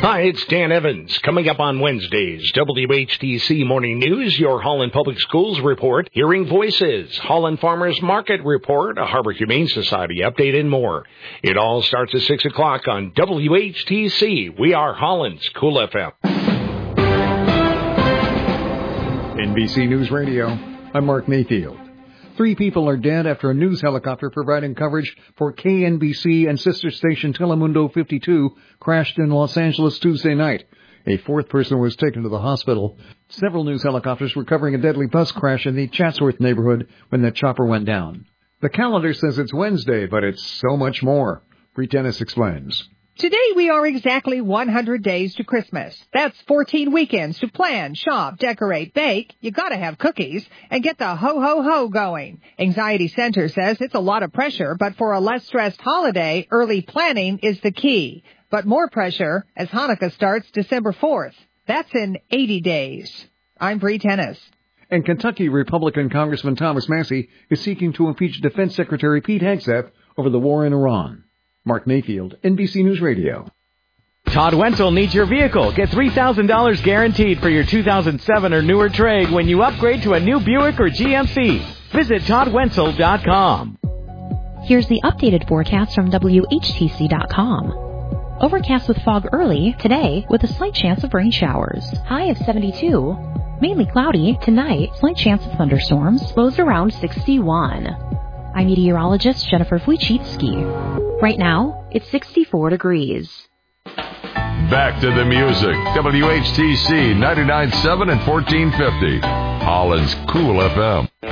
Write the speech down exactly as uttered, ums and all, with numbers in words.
Hi, it's Dan Evans. Coming up on Wednesday's W H T C Morning News, your Holland Public Schools report, Hearing Voices, Holland Farmers Market report, a Harbor Humane Society update, and more. It all starts at six o'clock on W H T C. We are Holland's Cool F M. N B C News Radio, I'm Mark Mayfield. Three people are dead after a news helicopter providing coverage for K N B C and sister station Telemundo fifty-two crashed in Los Angeles Tuesday night. A fourth person was taken to the hospital. Several news helicopters were covering a deadly bus crash in the Chatsworth neighborhood when the chopper went down. The calendar says it's Wednesday, but it's so much more. Bree Dennis explains. Today we are exactly one hundred days to Christmas. That's fourteen weekends to plan, shop, decorate, bake. You gotta have cookies and get the ho-ho-ho going. Anxiety Center says it's a lot of pressure, but for a less stressed holiday, early planning is the key. But more pressure as Hanukkah starts December fourth. That's in eighty days. I'm Bree Tennis. And Kentucky Republican Congressman Thomas Massie is seeking to impeach Defense Secretary Pete Hegseth over the war in Iran. Mark Mayfield, N B C News Radio. Todd Wenzel needs your vehicle. Get three thousand dollars guaranteed for your two thousand seven or newer trade when you upgrade to a new Buick or G M C. Visit Todd Wenzel dot com. Here's the updated forecast from W H T C dot com. Overcast with fog early today with a slight chance of rain showers. High of seventy-two. Mainly cloudy tonight. Slight chance of thunderstorms. Lows around sixty-one. I'm meteorologist Jennifer Wojcicki. Right now, it's sixty-four degrees. Back to the music. W H T C ninety-nine point seven and fourteen fifty. Holland's Cool F M.